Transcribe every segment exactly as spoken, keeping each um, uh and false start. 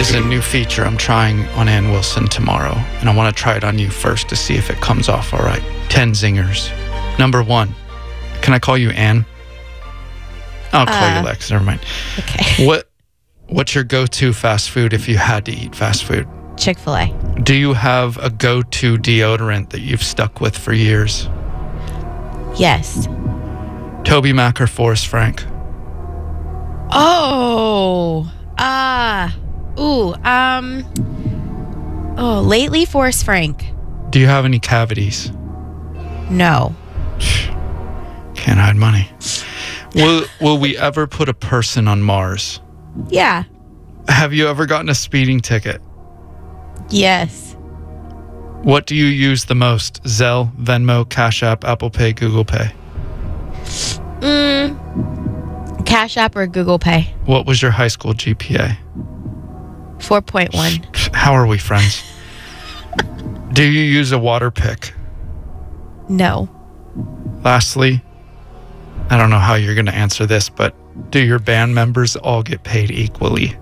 is a new feature I'm trying on Ann Wilson tomorrow, and I want to try it on you first to see if it comes off all right. ten zingers. Number one, can I call you Ann? I'll call Uh, you Lex. Never mind. Okay. What What's your go-to fast food if you had to eat fast food? Chick-fil-A. Do you have a go-to deodorant that you've stuck with for years? Yes. Toby Mac or Forrest Frank? Oh. Ah. Uh, ooh. Um. Oh, lately Forrest Frank. Do you have any cavities? No. Can't hide money. Will Will we ever put a person on Mars? Yeah. Have you ever gotten a speeding ticket? Yes. What do you use the most? Zelle, Venmo, Cash App, Apple Pay, Google Pay? Mm. Cash App or Google Pay? What was your high school G P A? four point one. How are we friends? Do you use a water pick? No. Lastly, I don't know how you're going to answer this, but do your band members all get paid equally?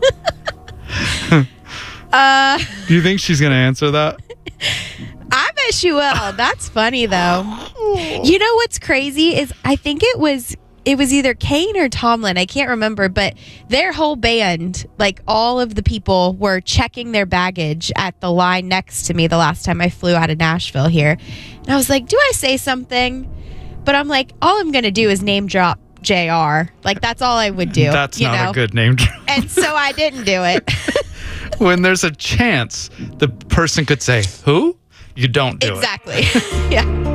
uh, do you think she's going to answer that? I bet she will. That's funny, though. You know what's crazy is I think it was it was either Kane or Tomlin. I can't remember, but their whole band, like all of the people, were checking their baggage at the line next to me the last time I flew out of Nashville here. And I was like, do I say something? But I'm like, all I'm going to do is name drop J R. Like, that's all I would do. That's you not know? a good name drop. And so I didn't do it. When there's a chance the person could say, who? You don't do exactly. Exactly. Yeah.